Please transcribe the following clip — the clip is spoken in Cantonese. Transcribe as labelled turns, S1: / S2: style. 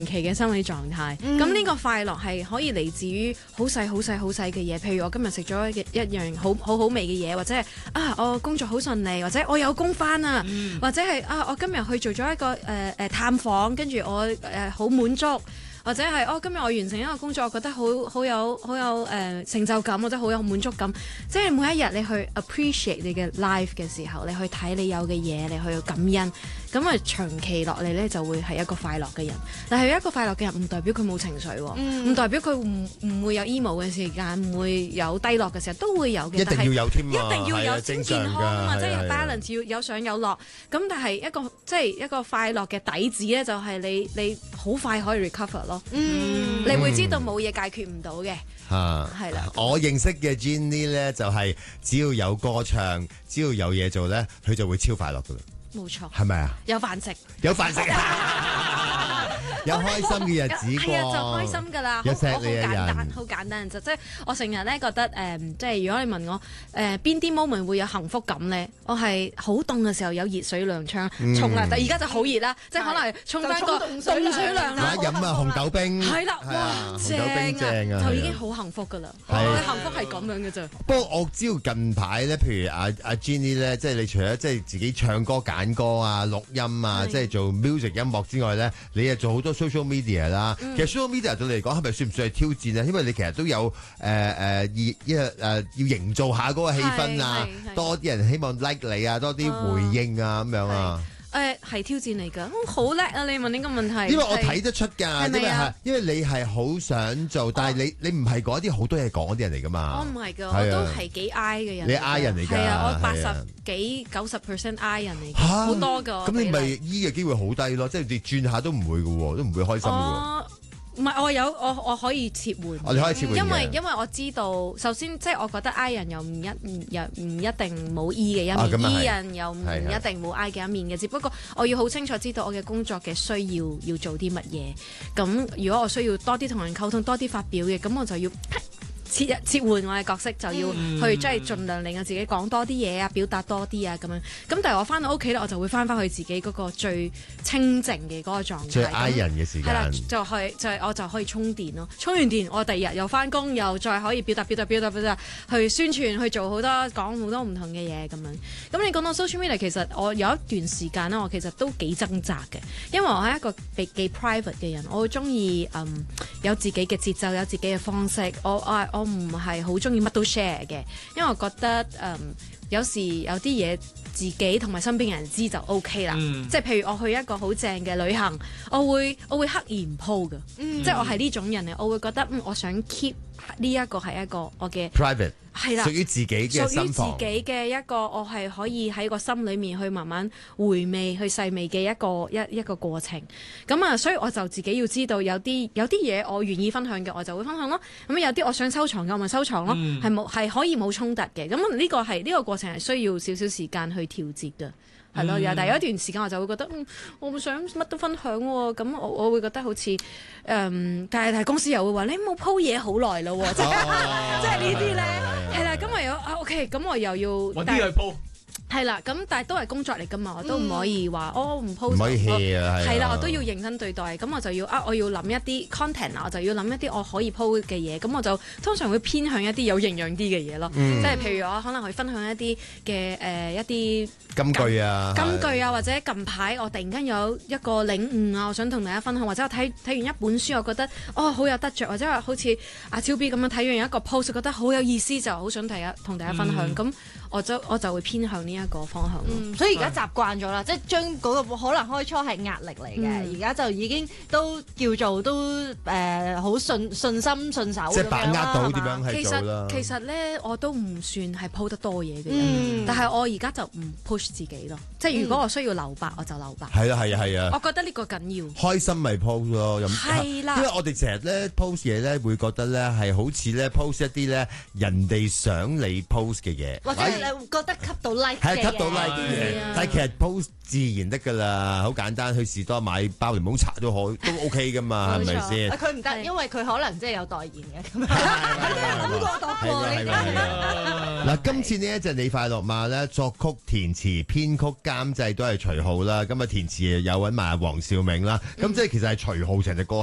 S1: 期嘅心理狀態。咁呢個快樂係可以嚟自於好細好細好細嘅嘢，譬如我今日食咗一樣好味嘅嘢，或者係我工作好順利，或者我有工返啊，或者係我今日去做咗一個探訪，跟住我好滿足。或者係今日我完成一個工作，我覺得好有成就感，或者好有滿足感。即係每一日你去 appreciate 你嘅 life 嘅時候，你去睇你有嘅嘢，你去感恩，咁啊長期落嚟咧就會係一個快樂嘅人。但係一個快樂嘅人唔代表佢冇情緒喎，唔代表佢唔會有 emo 嘅時間，唔會有低落嘅時候，都會有嘅。
S2: 一定要有添啊！
S1: 一定要有先健康啊嘛，即係 balance 要有上有落。咁但係一個快樂嘅底子咧，就係你好快可以 recover 咯。你會知道冇嘢解決唔到嘅。係啦。
S2: 我認識嘅 Jenny 咧，就係只要有歌唱，只要有嘢做咧，佢就會超快樂噶啦。
S1: 冇錯。
S2: 係咪啊？
S1: 有飯食。
S2: 有飯食啊！有開心嘅日子過。
S1: 係啊，就開心㗎啦。好簡單就即係我成日咧覺得即係如果你問我邊啲 moment 會有幸福感咧，我係好凍嘅時候有熱水涼槍沖啦，但而家就好熱啦，即係可能沖翻個凍水涼啦。
S2: 飲紅豆冰。
S1: 係啦，哇，正啊，就已經好幸福㗎啦。我嘅幸福係咁樣嘅啫。
S2: 不過我知道近排咧，譬如阿 Jenny 咧，即係你除咗即係自己唱歌揀歌啊、錄音啊，即係做 music 音樂之外咧，你又做好多 social media 啦。其實 social media 對你嚟講係咪算唔算係挑戰咧？因為你其實都有要營造下嗰個氣氛啊，多啲人希望 like 你啊，多啲回應啊咁樣啊。
S1: 係挑戰嚟㗎，好叻啊！你問呢個問題，
S2: 因為我睇得出㗎，因為你係好想做，但係你唔係嗰啲好多嘢講嗰啲人嚟㗎嘛。
S1: 我唔係㗎，我都係幾 I 嘅人。
S2: 你 I 人嚟㗎？
S1: 係啊，我80幾90% I 人嚟㗎，好多㗎。
S2: 咁你咪 E 嘅機會好低咯，即係你轉下都唔會㗎喎，都唔會開心㗎喎。
S1: 唔係，我可以切換。
S2: 你可以切換。
S1: 因為我知道，首先即係我覺得 I 人又唔一定冇 E 嘅一面，E 人又唔一定冇 I 嘅一面嘅。只不過我要好清楚知道我嘅工作嘅需要做啲乜嘢。咁如果我需要多啲同人溝通，多啲發表嘅，咁我就要切換我嘅角色，就要去即係盡量令我自己講多啲嘢啊，表達多啲啊咁樣。咁但係我翻到屋企咧，我就會翻去自己嗰個最清靜嘅嗰個狀態。最 I
S2: 人嘅時間。係啦，
S1: 我就可以充電咯。充完電，我第二日又翻工，又再可以表達，去宣傳，去做好多講好多唔同嘅嘢咁樣。咁你講到 social media，其實我有一段時間咧，我其實都幾掙扎嘅，因為我係一個幾 private 嘅人，我好中意有自己嘅節奏，有自己嘅方式。我唔係好中意乜都 share 嘅，因為我覺得有時有啲嘢自己同埋身邊人知就 OK 啦。即係譬如我去一個好正嘅旅行，我會刻意唔 po 㗎。即係我係呢種人嚟，我會覺得我想 keep 呢一個係一個我嘅
S2: private。
S1: 係啦，
S2: 屬於自己嘅心房，屬於
S1: 自己嘅一個，我係可以喺個心裏面去慢慢回味、去細味嘅一個過程。咁啊，所以我就自己要知道有啲嘢我願意分享嘅，我就會分享咯。咁有啲我想收藏嘅，我咪收藏咯。係可以冇衝突嘅。咁呢個過程係需要少少時間去調節嘅。係咯，但係有一段時間我就會覺得，我唔想乜都分享喎。咁我會覺得好似但係公司又會話你冇 po 嘢好耐咯，即係呢啲咧，係啦。咁我又OK，咁我又要
S3: 揾啲去 po。
S1: 係啦，咁但係都係工作嚟㗎嘛，我都唔可以話唔 post，
S2: 唔可以 hea 啊，
S1: 係啦，我都要認真對待。咁我就要我要諗一啲 content 啊，我就要諗一啲我可以 post 嘅嘢。咁我就通常會偏向一啲有營養啲嘅嘢咯，即係譬如我可能去分享一啲嘅一啲
S2: 金句啊，
S1: 或者近排我突然間有一個領悟啊，我想同大家分享，或者我睇完一本書，我覺得好有得着，或者話好似阿超 B 咁樣睇完一個 post，覺得好有意思，就好想同大家分享。咁我就會偏向呢一個方向咯。
S4: 所以而家習慣咗啦，即係將嗰個可能開初係壓力嚟嘅，而家就已經都叫做都好順心順手。
S2: 即係把握到點樣係做啦。
S1: 其實咧，我都唔算係 po 得多嘢嘅人，但係我而家就唔 push 自己咯。即係如果我需要留白，我就留白。
S2: 係啊。
S1: 我覺得呢個緊要。
S2: 開心咪 post 咯，
S1: 係啦。
S2: 因為我哋成日咧 post 嘢咧，會覺得咧係好似咧 post 一啲咧人哋想你 post 嘅嘢，或者
S4: 你覺得吸到 like
S2: 係
S4: 嘅
S2: 吸到 like 嘅嘢
S1: 係啊，
S2: 但係其實 post 自然得㗎啦，好簡單，去士多買包檸檬茶都好，都 OK 㗎嘛，係咪先？
S4: 佢唔得，
S1: 係
S4: 因為佢可能即係有代言嘅咁樣。
S2: 係
S4: 過度過呢啲。
S2: 嗱，今次呢一隻你快樂嘛咧，作曲、填詞、編曲、監製都係徐浩啦，咁啊填詞又揾埋黃兆銘啦，咁即係其實係徐浩成隻歌。